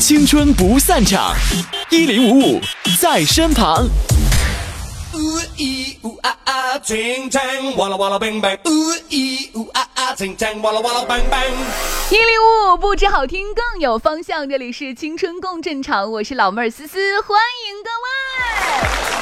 青春不散场，1055在身旁。 105不止好听更有方向，这里是青春共振场，我是老妹儿思思，欢迎各位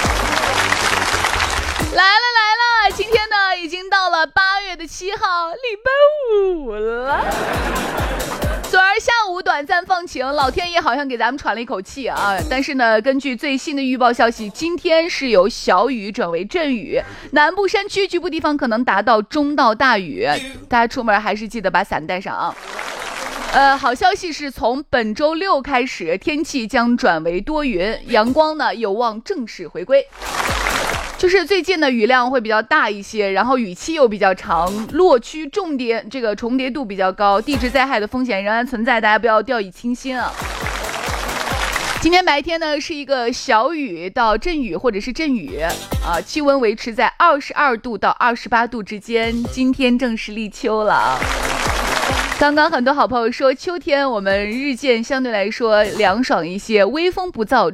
来了，今天呢已经到了8月7号礼拜5了。昨儿下午短暂放晴，老天爷好像给咱们喘了一口气啊！但是呢，根据最新的预报消息，今天是由小雨转为阵雨，南部山区局部地方可能达到中到大雨，大家出门还是记得把伞带上啊。好消息是从本周6开始，天气将转为多云，阳光呢有望正式回归。就是最近的雨量会比较大一些，然后雨期又比较长，落区重叠度比较高，地质灾害的风险仍然存在，大家不要掉以轻心啊。今天白天呢是一个小雨到阵雨或者是阵雨啊，气温维持在22度到28度之间，今天正是立秋了啊。刚刚很多好朋友说秋天我们日渐相对来说凉爽一些，微风不燥，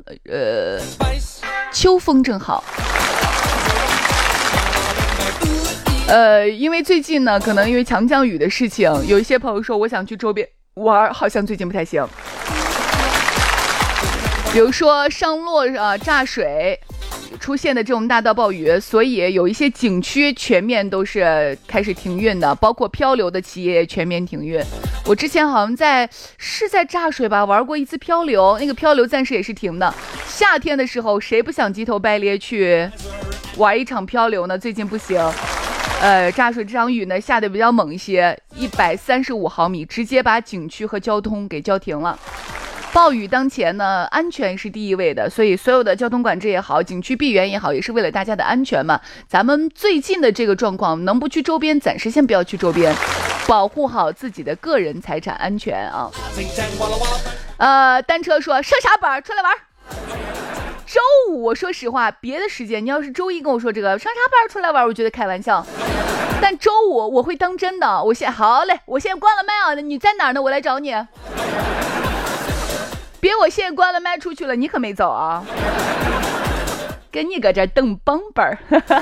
秋风正好。因为最近呢可能因为强降雨的事情，有一些朋友说我想去周边玩，好像最近不太行，比如说上洛炸水出现的这种大到暴雨，所以有一些景区全面都是开始停运的，包括漂流的企业全面停运。我之前好像在炸水吧玩过一次漂流，那个漂流暂时也是停的。夏天的时候谁不想鸡头白咧去玩一场漂流呢？最近不行。炸水这场雨呢下得比较猛一些，135毫米，直接把景区和交通给叫停了。暴雨当前呢，安全是第一位的，所以所有的交通管制也好，景区闭园也好，也是为了大家的安全嘛。咱们最近的这个状况，能不去周边，暂时先不要去周边，保护好自己的个人财产安全啊。单车说上啥班出来玩。周五我说实话，别的时间你要是周一跟我说这个上啥班出来玩，我觉得开玩笑。但周五我会当真的，好嘞，我现在关了麦啊，你在哪儿呢？我来找你。别我现在关了麦出去了，你可没走啊，跟你搁这等棒棒。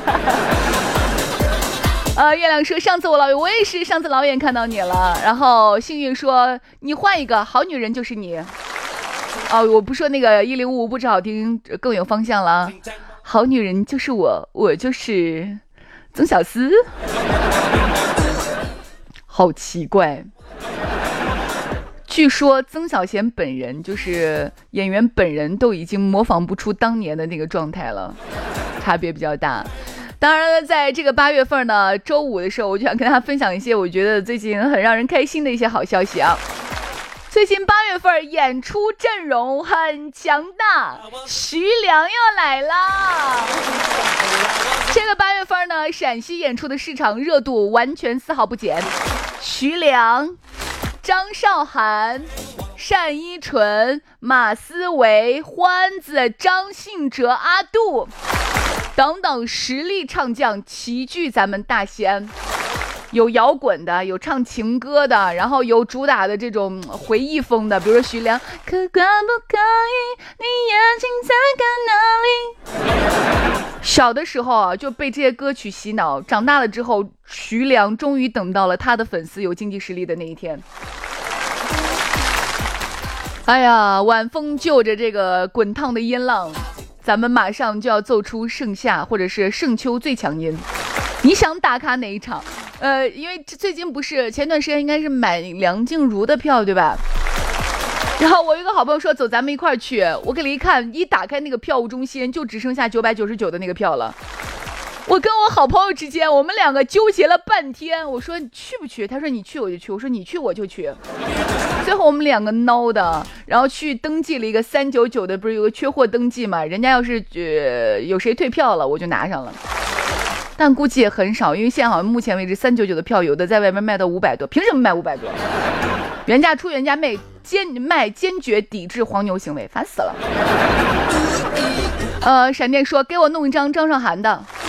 月亮说上次我也是上次老远看到你了，然后幸运说你换一个好女人就是你。我不说那个1055不止好听更有方向了，好女人就是我就是曾小思。好奇怪，据说曾小贤本人就是演员本人都已经模仿不出当年的那个状态了，差别比较大。当然了，在这个8月份呢，周五的时候，我就想跟大家分享一些我觉得最近很让人开心的一些好消息啊。最近8月份演出阵容很强大，徐良又来了。这个8月份呢，陕西演出的市场热度完全丝毫不减，徐良、张韶涵、单依纯、马思唯、欢子、张信哲、阿杜等等实力唱将齐聚咱们大西安。有摇滚的，有唱情歌的，然后有主打的这种回忆风的，比如说徐良可不可以你眼睛在看哪里。小的时候就被这些歌曲洗脑，长大了之后徐良终于等到了他的粉丝有经济实力的那一天。哎呀，晚风就着这个滚烫的音浪，咱们马上就要奏出盛夏或者是盛秋最强音。你想打卡哪一场？因为最近不是前段时间应该是买梁静茹的票对吧？然后我有一个好朋友说走咱们一块儿去，我给了一看，一打开那个票务中心就只剩下999的那个票了。我跟我好朋友之间，我们两个纠结了半天，我说你去不去？他说你去我就去，我说你去我就去。最后我们两个孬的，然后去登记了一个399的，不是有个缺货登记嘛？人家要是有谁退票了，我就拿上了。但估计也很少，因为现在好像目前为止399的票有的在外面卖到500多，凭什么卖500多？原价出原价卖，坚决抵制黄牛行为，烦死了。闪电说给我弄一张张韶涵的。